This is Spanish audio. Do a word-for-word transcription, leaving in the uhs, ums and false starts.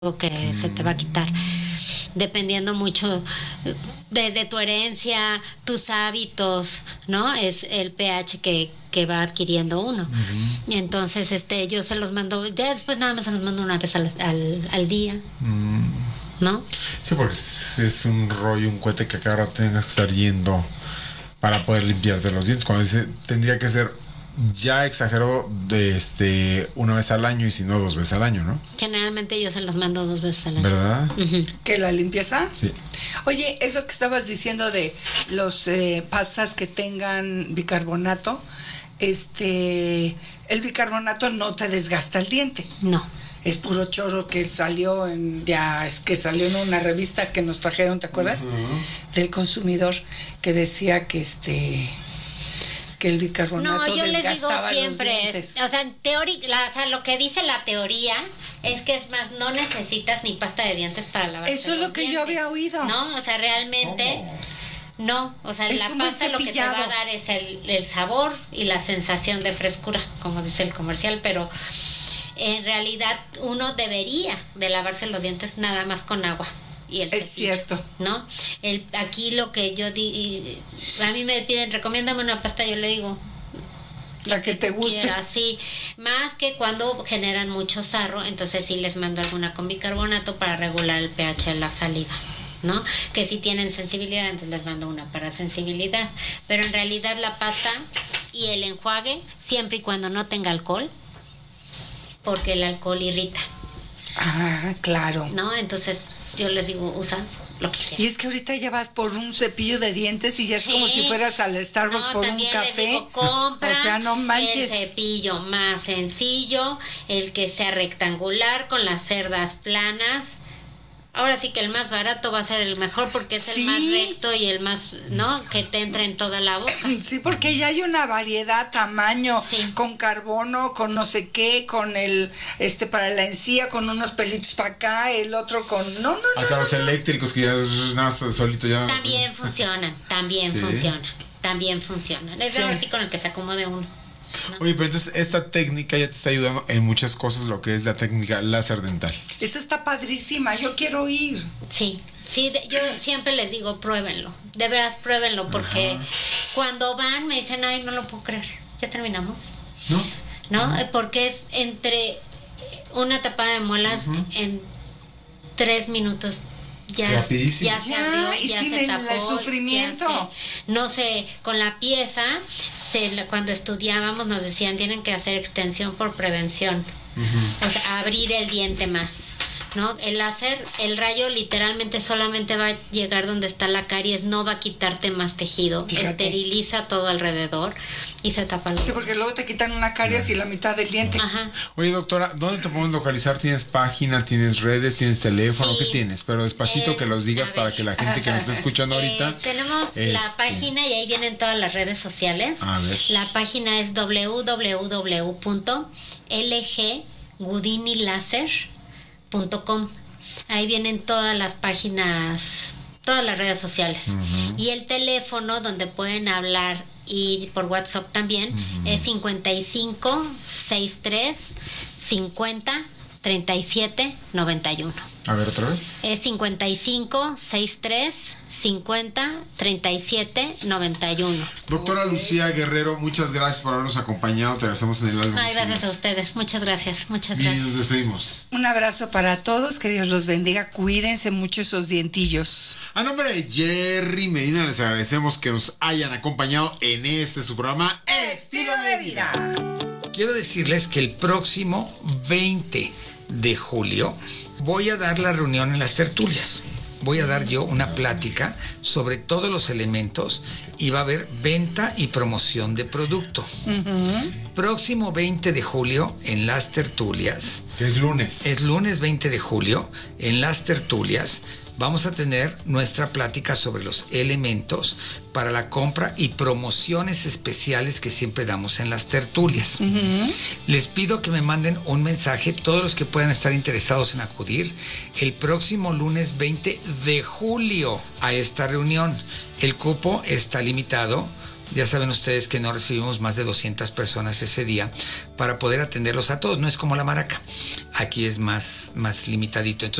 que mm. se te va a quitar, dependiendo mucho desde tu herencia, tus hábitos, ¿no? Es el pH que, que va adquiriendo uno. Uh-huh. Entonces, este, yo se los mando, ya después nada más se los mando una vez al, al, al día, mm. ¿no? Sí, porque es, es un rollo, un cohete que cada rato tengas que estar yendo para poder limpiarte los dientes, cuando dice, tendría que ser ya exageró de este una vez al año y si no dos veces al año, ¿no? Generalmente yo se los mando dos veces al año. ¿Verdad? Uh-huh. ¿Que la limpieza? Sí. Oye, eso que estabas diciendo de los eh, pastas que tengan bicarbonato, este, el bicarbonato no te desgasta el diente. No. Es puro choro que salió en, ya es que salió en una revista que nos trajeron, ¿te acuerdas? Uh-huh. Del consumidor, que decía que este que el bicarbonato no, yo les digo siempre, o sea, en teoría, o sea, lo que dice la teoría es que es más, no necesitas ni pasta de dientes para lavar. Eso es lo que dientes, yo había oído. No, o sea, realmente oh. no, o sea, es la pasta lo que te va a dar es el, el sabor y la sensación de frescura, como dice el comercial, pero en realidad uno debería de lavarse los dientes nada más con agua. Y el es cepillo, cierto, ¿no? El, aquí lo que yo di, a mí me piden, recomiéndame una pasta, yo le digo la que te guste. Quiera, sí, más que cuando generan mucho sarro, entonces sí les mando alguna con bicarbonato para regular el pH de la saliva, ¿no? Que si tienen sensibilidad, entonces les mando una para sensibilidad, pero en realidad la pasta y el enjuague, siempre y cuando no tenga alcohol, porque el alcohol irrita. Ah, claro. ¿No? Entonces yo les digo, usa lo que quieran. Y es que ahorita ya vas por un cepillo de dientes y ya es sí. como si fueras al Starbucks no, por un café. Digo, compra o sea, no manches. El cepillo más sencillo, el que sea rectangular con las cerdas planas. Ahora sí que el más barato va a ser el mejor porque es sí. el más recto y el más, ¿no? Que te entra en toda la boca. Sí, porque ya hay una variedad, tamaño, sí. con carbono, con no sé qué, con el, este, para la encía, con unos pelitos para acá, el otro con, no, no, no. Hasta no, los no. eléctricos que ya nada solito ya. También funcionan, también sí. funcionan, también funcionan. Es sí. así con el que se acomode uno. ¿No? Oye, pero entonces esta técnica ya te está ayudando en muchas cosas, lo que es la técnica láser dental. Esa está padrísima, yo quiero ir. Sí, sí, de, yo siempre les digo, pruébenlo, de veras pruébenlo, porque Ajá. cuando van me dicen, ay, no lo puedo creer, ya terminamos. ¿No? ¿No? Uh-huh. Porque es entre una tapada de muelas uh-huh. en tres minutos. Ya, ya se abrió, y ya sin se el, tapó, el sufrimiento. Se, no sé, con la pieza, se, cuando estudiábamos nos decían tienen que hacer extensión por prevención, uh-huh. o sea, abrir el diente más, ¿no? El láser, el rayo literalmente solamente va a llegar donde está la caries, no va a quitarte más tejido, Fíjate. esteriliza todo alrededor y se tapa los Sí, porque luego te quitan una caries y la mitad del diente. Ajá. Oye, doctora, ¿dónde te podemos localizar? ¿Tienes página, tienes redes, tienes teléfono? Sí. ¿Qué tienes? Pero despacito eh, que los digas para que la gente que nos está escuchando eh, ahorita... Tenemos este... la página y ahí vienen todas las redes sociales. A ver. La página es doble u doble u doble u punto l g gudini laser punto com. Ahí vienen todas las páginas, todas las redes sociales. Uh-huh. Y el teléfono donde pueden hablar y por WhatsApp también uh-huh. es cincuenta y cinco, sesenta y tres, cincuenta, treinta y siete, noventa y uno. A ver, otra vez. Es cincuenta y cinco, sesenta y tres, cincuenta, treinta y siete, noventa y uno. Doctora okay. Lucía Guerrero, muchas gracias por habernos acompañado. Te agradecemos en el álbum. Ay, gracias a ustedes. Muchas gracias. Muchas y gracias. nos despedimos. Un abrazo para todos. Que Dios los bendiga. Cuídense mucho esos dientillos. A nombre de Jerry Medina, les agradecemos que nos hayan acompañado en este su programa Estilo de Vida. Quiero decirles que el próximo veinte de julio voy a dar la reunión en las tertulias. Voy a dar yo una plática sobre todos los elementos y va a haber venta y promoción de producto. Uh-huh. Próximo veinte de julio en las tertulias. Que es lunes. Es lunes veinte de julio en las tertulias. Vamos a tener nuestra plática sobre los elementos para la compra y promociones especiales que siempre damos en las tertulias. Uh-huh. Les pido que me manden un mensaje, todos los que puedan estar interesados en acudir, el próximo lunes veinte de julio a esta reunión. El cupo está limitado Ya saben ustedes que no recibimos más de doscientas personas ese día para poder atenderlos a todos. No es como la Maraca. Aquí es más, más limitadito. Entonces,